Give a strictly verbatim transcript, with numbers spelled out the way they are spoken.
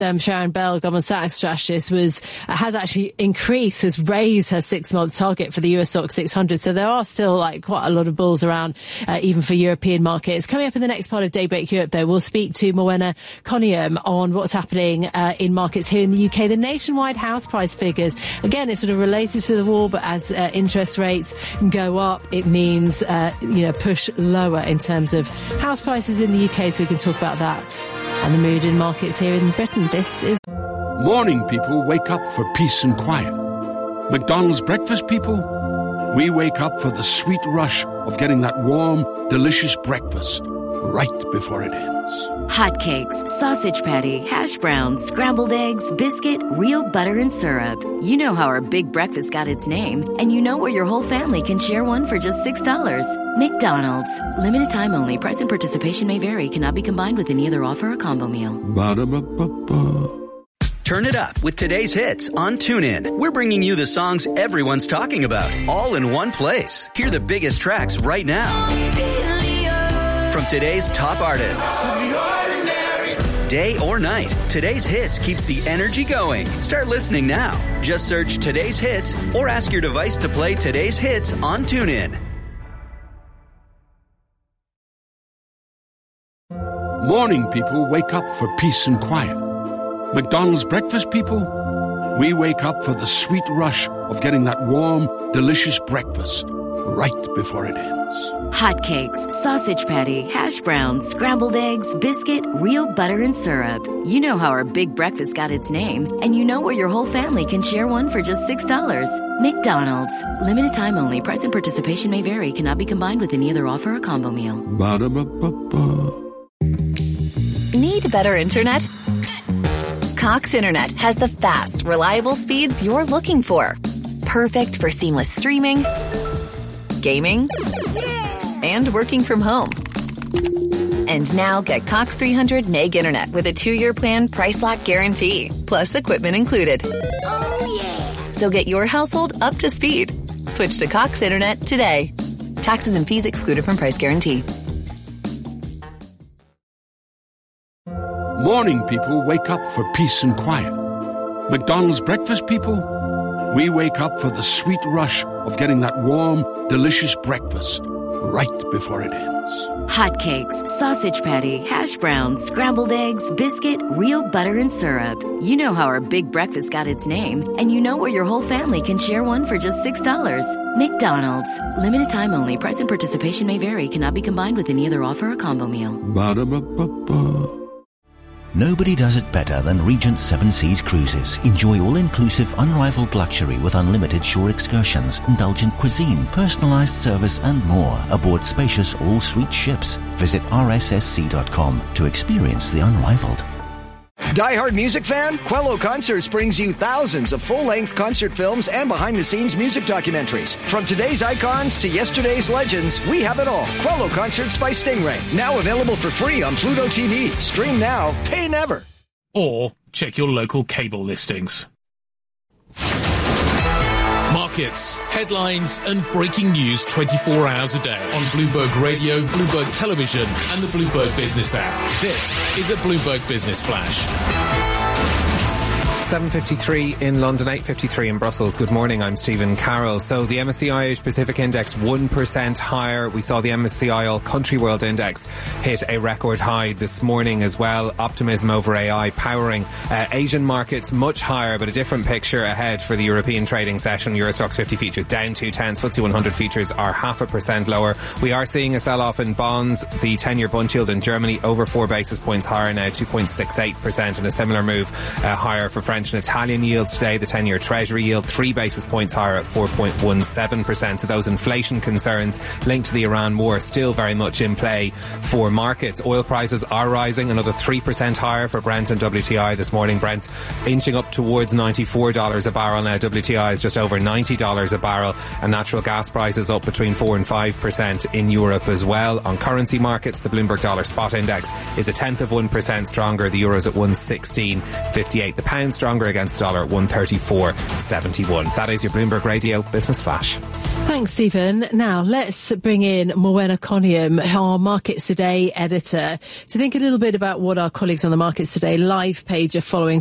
Um, Sharon Bell, Goldman Sachs strategist, was uh, has actually increased, has raised her six-month target for the U S Stoxx six hundred. So there are still like quite a lot of bulls around, uh, even for European markets. Coming up in the next part of Daybreak Europe, though, we'll speak to Morwenna Coniam on what's happening uh, in markets here in the U K. The nationwide house price figures, again, it's sort of related to the war, but as uh, interest rates go up, it means uh, you know push lower in terms of house prices in the U K. So we can talk about that and the mood in markets here in Britain. This is... Morning people wake up for peace and quiet. McDonald's breakfast people, we wake up for the sweet rush of getting that warm, delicious breakfast right before it ends. Hotcakes, sausage patty, hash browns, scrambled eggs, biscuit, real butter and syrup. You know how our big breakfast got its name, and you know where your whole family can share one for just six dollars. McDonald's. Limited time only. Price and participation may vary. Cannot be combined with any other offer or combo meal. Ba-da-ba-ba-ba. Turn it up with today's hits on TuneIn. We're bringing you the songs everyone's talking about, all in one place. Hear the biggest tracks right now from today's top artists. Day or night, today's hits keeps the energy going. Start listening now. Just search today's hits or ask your device to play today's hits on TuneIn. Morning people wake up for peace and quiet. McDonald's breakfast people, we wake up for the sweet rush of getting that warm, delicious breakfast right before it ends. Hotcakes, sausage patty, hash browns, scrambled eggs, biscuit, real butter and syrup. You know how our big breakfast got its name, and you know where your whole family can share one for just six dollars. McDonald's. Limited time only. Price and participation may vary. Cannot be combined with any other offer or combo meal. Ba-da-ba-ba-ba. Need better internet? Cox Internet has the fast, reliable speeds you're looking for. Perfect for seamless streaming, gaming, and working from home. And now get Cox three hundred meg internet with a two-year plan price lock guarantee, plus equipment included. Oh, yeah. So get your household up to speed. Switch to Cox Internet today. Taxes and fees excluded from price guarantee. Morning people wake up for peace and quiet. McDonald's breakfast people, we wake up for the sweet rush of getting that warm, delicious breakfast right before it ends. Hotcakes, sausage patty, hash browns, scrambled eggs, biscuit, real butter and syrup. You know how our big breakfast got its name, and you know where your whole family can share one for just six dollars. McDonald's. Limited time only. Price and participation may vary. Cannot be combined with any other offer or combo meal. Ba-da-ba-ba-ba. Nobody does it better than Regent Seven Seas Cruises. Enjoy all-inclusive, unrivaled luxury with unlimited shore excursions, indulgent cuisine, personalised service and more aboard spacious all-suite ships. Visit r s s c dot com to experience the unrivaled. Die-hard music fan? Quello Concerts brings you thousands of full-length concert films and behind-the-scenes music documentaries. From today's icons to yesterday's legends, we have it all. Quello Concerts by Stingray. Now available for free on Pluto T V. Stream now, pay never. Or check your local cable listings. Markets, headlines and breaking news twenty-four hours a day on Bloomberg Radio, Bloomberg Television and the Bloomberg Business app. This is a Bloomberg Business Flash. seven fifty-three in London, eight fifty-three in Brussels. Good morning, I'm Stephen Carroll. So the M S C I Asia Pacific Index one percent higher. We saw the M S C I All Country World Index hit a record high this morning as well. Optimism over A I powering uh, Asian markets much higher, but a different picture ahead for the European trading session. Euro Stoxx fifty futures down two tenths. F T S E one hundred futures are half a percent lower. We are seeing a sell-off in bonds. The ten-year bund yield in Germany over four basis points higher now, two point six eight percent, and a similar move uh, higher for French and Italian yields today. The ten-year Treasury yield three basis points higher at four point one seven percent. So those inflation concerns linked to the Iran war still very much in play for markets. Oil prices are rising, another three percent higher for Brent and W T I this morning. Brent's inching up towards ninety-four dollars a barrel now. W T I is just over ninety dollars a barrel, and natural gas prices up between four and five percent in Europe as well. On currency markets, the Bloomberg Dollar Spot Index is a tenth of one percent stronger. The euro's at one sixteen fifty-eight. The pound stronger against the dollar at one thirty-four seventy-one. That is your Bloomberg Radio Business Flash. Thanks, Stephen. Now, let's bring in Morwenna Coniam, our Markets Today editor, to think a little bit about what our colleagues on the Markets Today live page are following